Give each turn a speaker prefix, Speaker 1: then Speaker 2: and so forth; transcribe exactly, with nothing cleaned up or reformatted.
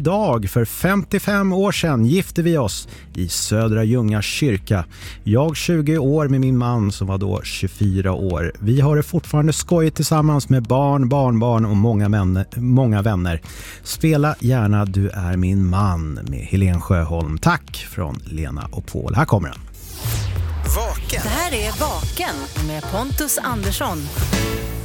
Speaker 1: idag för femtiofem år sedan gifte vi oss i Södra Ljunga kyrka. Jag tjugo år med min man som var då tjugofyra år. Vi har det fortfarande skojigt tillsammans med barn, barnbarn och många, män, många vänner. Spela gärna Du är min man med Helen Sjöholm. Tack från Lena och Paul. Här kommer den.
Speaker 2: Vaken.
Speaker 3: Det här är Vaken med Pontus Andersson.